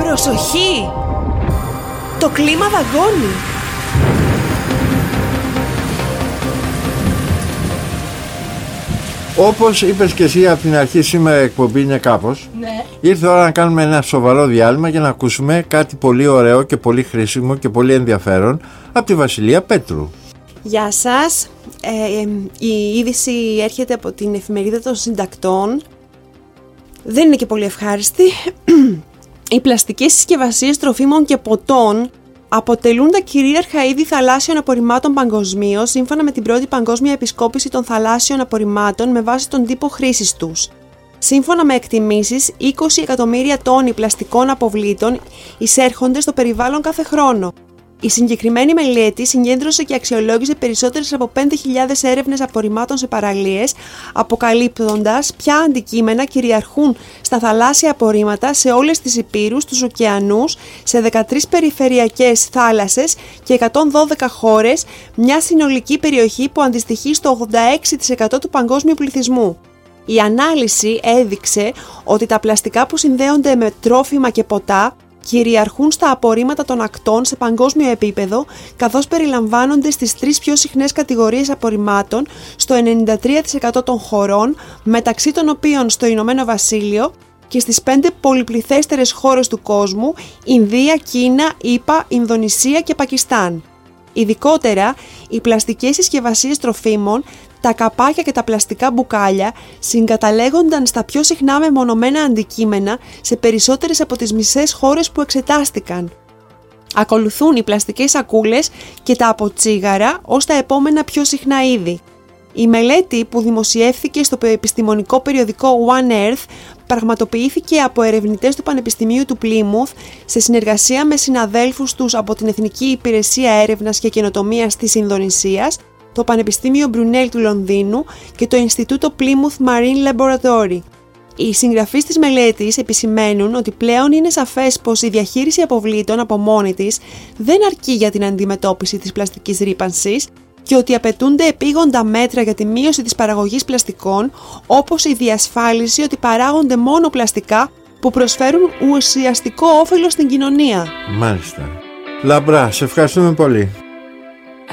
Προσοχή! Το κλίμα δαγκώνει. Όπως είπες και εσύ από την αρχή, σήμερα η εκπομπή είναι κάπως. Ναι. Ήρθε ώρα να κάνουμε ένα σοβαρό διάλειμμα για να ακούσουμε κάτι πολύ ωραίο και πολύ χρήσιμο και πολύ ενδιαφέρον από τη Βασιλεία Πέτρου. Γεια σας. Η είδηση έρχεται από την εφημερίδα των συντακτών. Δεν είναι και πολύ ευχάριστη. Οι πλαστικές συσκευασίες τροφίμων και ποτών αποτελούν τα κυρίαρχα είδη θαλάσσιων απορριμμάτων παγκοσμίως, σύμφωνα με την πρώτη παγκόσμια επισκόπηση των θαλάσσιων απορριμμάτων με βάση τον τύπο χρήσης τους. Σύμφωνα με εκτιμήσεις, 20 εκατομμύρια τόνοι πλαστικών αποβλήτων εισέρχονται στο περιβάλλον κάθε χρόνο. Η συγκεκριμένη μελέτη συγκέντρωσε και αξιολόγησε περισσότερες από 5.000 έρευνες απορριμμάτων σε παραλίες, αποκαλύπτοντας ποια αντικείμενα κυριαρχούν στα θαλάσσια απορρίμματα σε όλες τις υπήρους, τους ωκεανούς, σε 13 περιφερειακές θάλασσες και 112 χώρες, μια συνολική περιοχή που αντιστοιχεί στο 86% του παγκόσμιου πληθυσμού. Η ανάλυση έδειξε ότι τα πλαστικά που συνδέονται με τρόφιμα και ποτά κυριαρχούν στα απορρίμματα των ακτών σε παγκόσμιο επίπεδο, καθώς περιλαμβάνονται στις τρεις πιο συχνές κατηγορίες απορριμμάτων στο 93% των χωρών, μεταξύ των οποίων στο Ηνωμένο Βασίλειο και στις 5 πολυπληθέστερες χώρες του κόσμου: Ινδία, Κίνα, ΗΠΑ, Ινδονησία και Πακιστάν. Ειδικότερα, οι πλαστικές συσκευασίες τροφίμων, τα καπάκια και τα πλαστικά μπουκάλια συγκαταλέγονταν στα πιο συχνά μεμονωμένα αντικείμενα σε περισσότερες από τις μισές χώρες που εξετάστηκαν. Ακολουθούν οι πλαστικές σακούλες και τα αποτσίγαρα ως τα επόμενα πιο συχνά είδη. Η μελέτη, που δημοσιεύθηκε στο επιστημονικό περιοδικό One Earth, πραγματοποιήθηκε από ερευνητές του Πανεπιστημίου του Πλίμουθ σε συνεργασία με συναδέλφους τους από την Εθνική Υπηρεσία Έρευνας και Καινοτομίας της Ινδονησίας, το Πανεπιστήμιο Μπρουνέλ του Λονδίνου και το Ινστιτούτο Plymouth Marine Laboratory. Οι συγγραφείς της μελέτης επισημαίνουν ότι πλέον είναι σαφές πως η διαχείριση αποβλήτων από μόνη της δεν αρκεί για την αντιμετώπιση της πλαστικής ρύπανσης και ότι απαιτούνται επίγοντα μέτρα για τη μείωση της παραγωγής πλαστικών, όπως η διασφάλιση ότι παράγονται μόνο πλαστικά που προσφέρουν ουσιαστικό όφελος στην κοινωνία. Μάλιστα. Λαμπρά, σε ευχαριστούμε πολύ.